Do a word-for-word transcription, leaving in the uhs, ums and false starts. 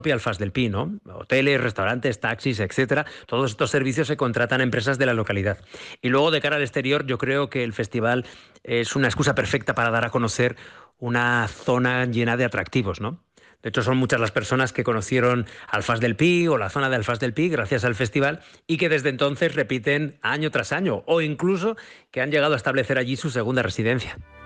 Alfaz del Pi, ¿no? Hoteles, restaurantes, taxis, etcétera. Todos estos servicios se contratan a empresas de la localidad. Y luego, de cara al exterior, yo creo que el festival es una excusa perfecta para dar a conocer una zona llena de atractivos, ¿no? De hecho, son muchas las personas que conocieron Alfaz del Pi o la zona de Alfaz del Pi gracias al festival y que desde entonces repiten año tras año o incluso que han llegado a establecer allí su segunda residencia.